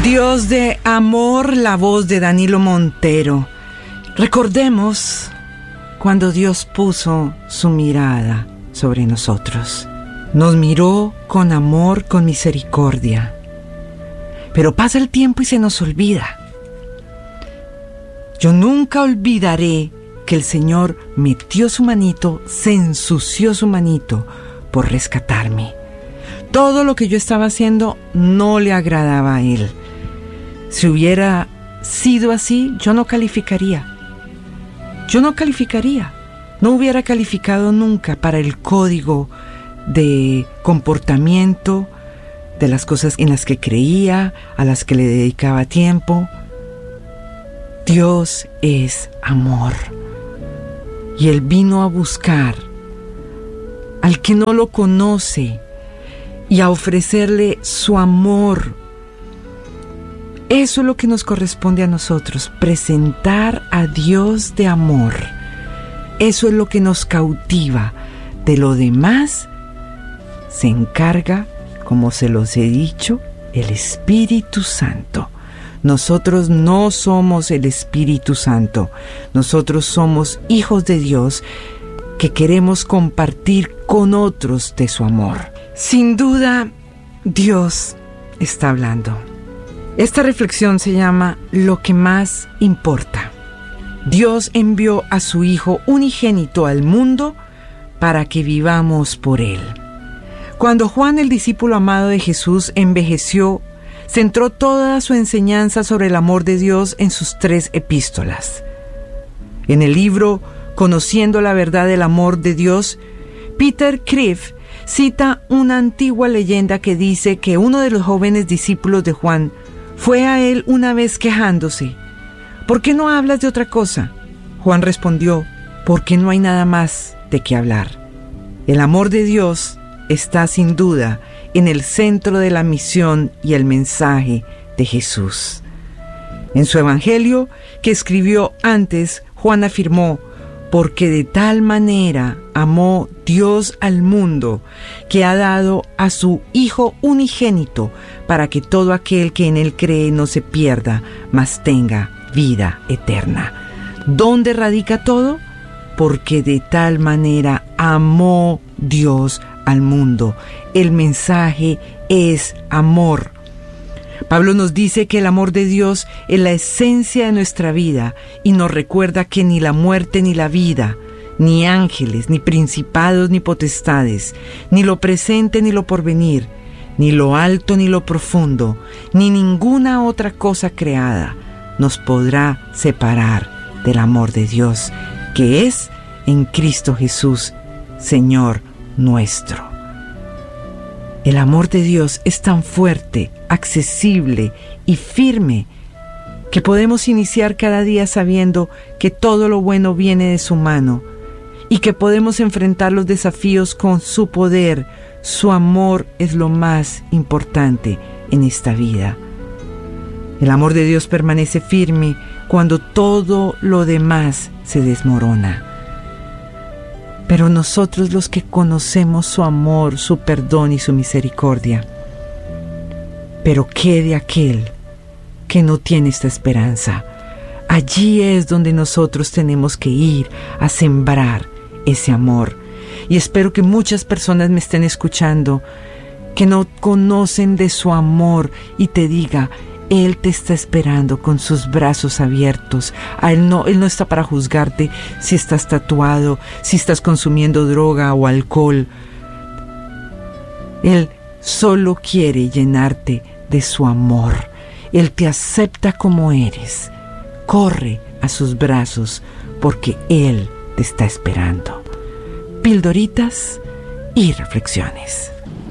Dios de amor, la voz de Danilo Montero. Recordemos cuando Dios puso su mirada sobre nosotros. Nos miró con amor, con misericordia. Pero pasa el tiempo y se nos olvida. Yo nunca olvidaré que el Señor metió su manito, se ensució su manito por rescatarme. Todo lo que yo estaba haciendo no le agradaba a Él. Si hubiera sido así, yo no calificaría. No hubiera calificado nunca para el código de comportamiento, de las cosas en las que creía, a las que le dedicaba tiempo. Dios es amor. Y Él vino a buscar al que no lo conoce y a ofrecerle su amor. Eso es lo que nos corresponde a nosotros, presentar a Dios de amor. Eso es lo que nos cautiva. De lo demás se encarga, como se los he dicho, el Espíritu Santo. Nosotros no somos el Espíritu Santo. Nosotros somos hijos de Dios que queremos compartir con otros de su amor. Sin duda, Dios está hablando. Esta reflexión se llama Lo que más importa. Dios envió a su Hijo unigénito al mundo para que vivamos por Él. Cuando Juan, el discípulo amado de Jesús, envejeció, centró toda su enseñanza sobre el amor de Dios en sus 3 epístolas. En el libro Conociendo la verdad del amor de Dios, Peter Kreeft cita una antigua leyenda que dice que uno de los jóvenes discípulos de Juan fue a él una vez quejándose: ¿por qué no hablas de otra cosa? Juan respondió: porque no hay nada más de qué hablar. El amor de Dios está sin duda en el centro de la misión y el mensaje de Jesús. En su evangelio, que escribió antes, Juan afirmó: porque de tal manera amó Dios al mundo, que ha dado a su Hijo unigénito, para que todo aquel que en Él cree no se pierda, mas tenga vida eterna. ¿Dónde radica todo? Porque de tal manera amó Dios al mundo. El mensaje es amor. Pablo nos dice que el amor de Dios es la esencia de nuestra vida y nos recuerda que ni la muerte ni la vida, ni ángeles, ni principados, ni potestades, ni lo presente ni lo porvenir, ni lo alto ni lo profundo, ni ninguna otra cosa creada nos podrá separar del amor de Dios, que es en Cristo Jesús, Señor nuestro. El amor de Dios es tan fuerte, accesible y firme que podemos iniciar cada día sabiendo que todo lo bueno viene de su mano y que podemos enfrentar los desafíos con su poder. Su amor es lo más importante en esta vida. El amor de Dios permanece firme cuando todo lo demás se desmorona. Pero nosotros, los que conocemos su amor, su perdón y su misericordia, ¿pero qué de aquel que no tiene esta esperanza? Allí es donde nosotros tenemos que ir a sembrar ese amor. Y espero que muchas personas me estén escuchando que no conocen de su amor y te diga: Él te está esperando con sus brazos abiertos. Él no está para juzgarte si estás tatuado, si estás consumiendo droga o alcohol. Él solo quiere llenarte de su amor. Él te acepta como eres. Corre a sus brazos porque Él te está esperando. Pildoritas y reflexiones.